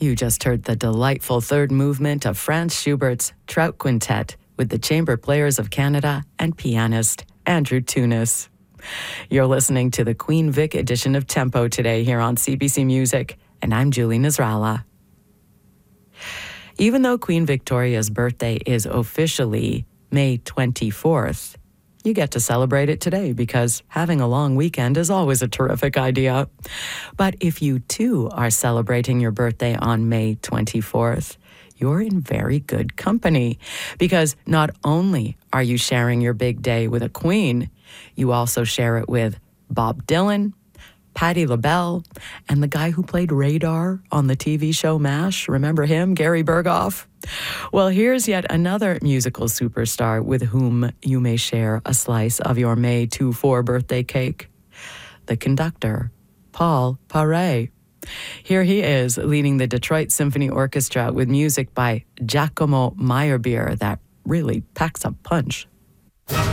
You just heard the delightful third movement of Franz Schubert's Trout Quintet with the Chamber Players of Canada and pianist Andrew Tunis. You're listening to the Queen Vic edition of Tempo today here on CBC Music, and I'm Julie Nasrallah. Even though Queen Victoria's birthday is officially May 24th, you get to celebrate it today because having a long weekend is always a terrific idea. But if you too are celebrating your birthday on May 24th, you're in very good company because not only are you sharing your big day with a queen, you also share it with Bob Dylan, Patti LaBelle, and the guy who played Radar on the TV show MASH. Remember him, Gary Berghoff? Well, here's yet another musical superstar with whom you may share a slice of your May 24 birthday cake. The conductor, Paul Paray. Here he is leading the Detroit Symphony Orchestra with music by Giacomo Meyerbeer that really packs a punch.